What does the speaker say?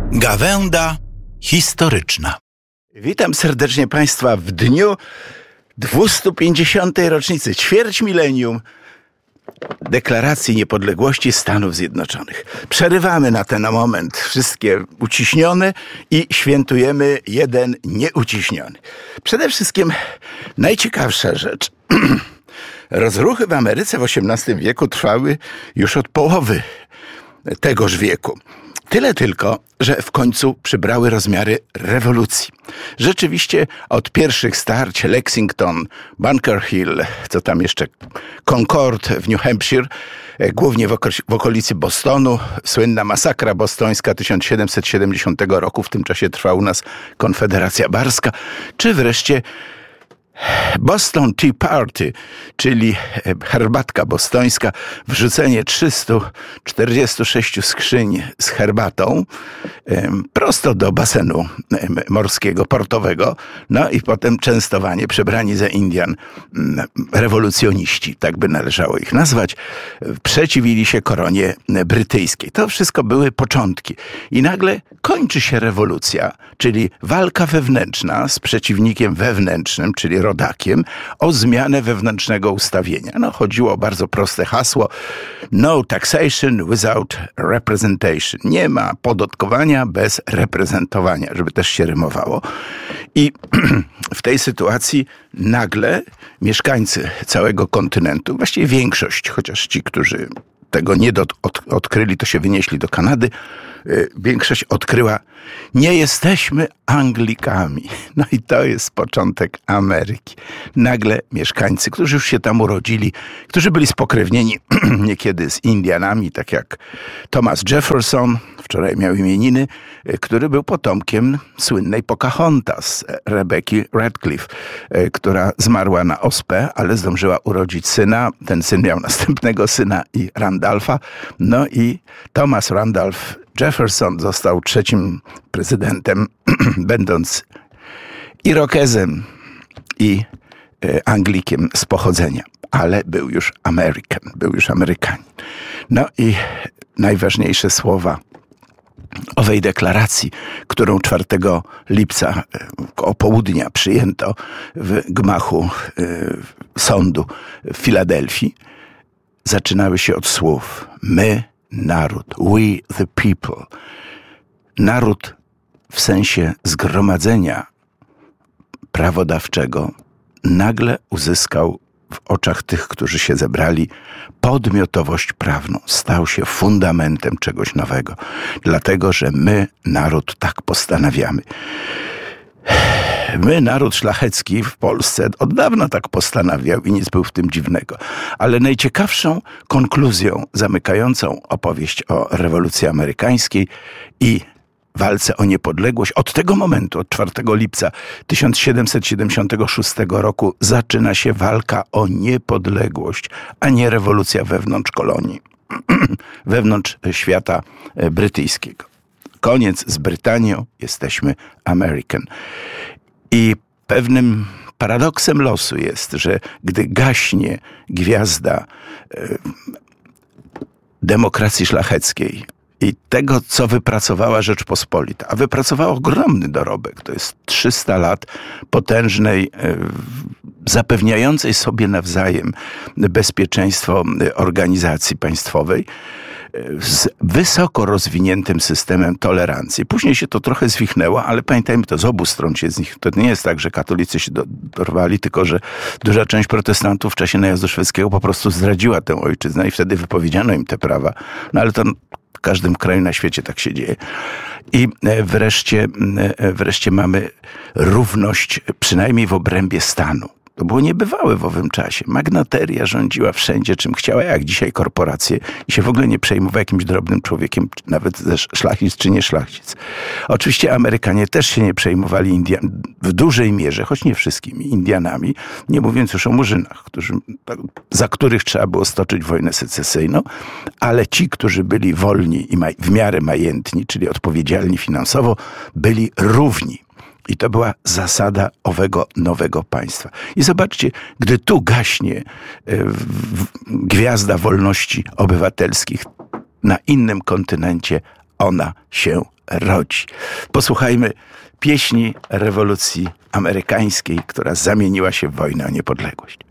Gawęda historyczna. Witam serdecznie Państwa w dniu 250. rocznicy, ćwierć milenium Deklaracji Niepodległości Stanów Zjednoczonych. Przerywamy na ten moment wszystkie uciśnione i świętujemy jeden nieuciśniony. Przede wszystkim najciekawsza rzecz. Rozruchy w Ameryce w XVIII wieku trwały już od połowy tegoż wieku. Tyle tylko, że w końcu przybrały rozmiary rewolucji. Rzeczywiście od pierwszych starć Lexington, Bunker Hill, co tam jeszcze, Concord w New Hampshire, głównie w okolicy Bostonu, słynna masakra bostońska 1770 roku, w tym czasie trwała u nas Konfederacja Barska, czy wreszcie Boston Tea Party, czyli herbatka bostońska, wrzucenie 346 skrzyń z herbatą prosto do basenu morskiego, portowego, no i potem częstowanie, przebrani za Indian, rewolucjoniści, tak by należało ich nazwać, przeciwili się koronie brytyjskiej. To wszystko były początki. I nagle kończy się rewolucja, czyli walka wewnętrzna z przeciwnikiem wewnętrznym, czyli rodakiem, o zmianę wewnętrznego ustawienia. No, chodziło o bardzo proste hasło: no taxation without representation. Nie ma podatkowania bez reprezentowania, żeby też się rymowało. I w tej sytuacji nagle mieszkańcy całego kontynentu, właściwie większość, chociaż ci, którzy tego nie odkryli, to się wynieśli do Kanady, większość odkryła: nie jesteśmy Anglikami. No i to jest początek Ameryki. Nagle mieszkańcy, którzy już się tam urodzili, którzy byli spokrewnieni niekiedy z Indianami, tak jak Thomas Jefferson, wczoraj miał imieniny, który był potomkiem słynnej Pocahontas, Rebeki Radcliffe, która zmarła na ospę, ale zdążyła urodzić syna. Ten syn miał następnego syna i Randolpha. No i Thomas Randolph Jefferson został trzecim prezydentem, będąc Irokezem i Anglikiem z pochodzenia, ale był już Amerykanin. No i najważniejsze słowa owej deklaracji, którą 4 lipca koło południa przyjęto w gmachu sądu w Filadelfii, zaczynały się od słów: my, naród, we the people. Naród w sensie zgromadzenia prawodawczego nagle uzyskał w oczach tych, którzy się zebrali, podmiotowość prawną. Stał się fundamentem czegoś nowego. Dlatego, że my, naród, tak postanawiamy. My, naród szlachecki w Polsce, od dawna tak postanawiał i nic był w tym dziwnego. Ale najciekawszą konkluzją zamykającą opowieść o rewolucji amerykańskiej i walce o niepodległość, od tego momentu, od 4 lipca 1776 roku zaczyna się walka o niepodległość, a nie rewolucja wewnątrz kolonii, wewnątrz świata brytyjskiego. Koniec z Brytanią, jesteśmy American. I pewnym paradoksem losu jest, że gdy gaśnie gwiazda demokracji szlacheckiej i tego, co wypracowała Rzeczpospolita, a wypracowała ogromny dorobek, to jest 300 lat potężnej, zapewniającej sobie nawzajem bezpieczeństwo organizacji państwowej, z wysoko rozwiniętym systemem tolerancji. Później się to trochę zwichnęło, ale pamiętajmy, to z obu stron się z nich. To nie jest tak, że katolicy się dorwali, tylko że duża część protestantów w czasie najazdu szwedzkiego po prostu zdradziła tę ojczyznę i wtedy wypowiedziano im te prawa. No ale to w każdym kraju na świecie tak się dzieje. I wreszcie mamy równość, przynajmniej w obrębie stanu. To było niebywałe w owym czasie. Magnateria rządziła wszędzie, czym chciała, jak dzisiaj korporacje, i się w ogóle nie przejmowała jakimś drobnym człowiekiem, nawet ze szlachcic czy nie szlachcic. Oczywiście Amerykanie też się nie przejmowali w dużej mierze, choć nie wszystkimi, Indianami, nie mówiąc już o Murzynach, za których trzeba było stoczyć wojnę secesyjną, ale ci, którzy byli wolni i w miarę majętni, czyli odpowiedzialni finansowo, byli równi. I to była zasada owego nowego państwa. I zobaczcie, gdy tu gaśnie gwiazda wolności obywatelskich, na innym kontynencie ona się rodzi. Posłuchajmy pieśni rewolucji amerykańskiej, która zamieniła się w wojnę o niepodległość.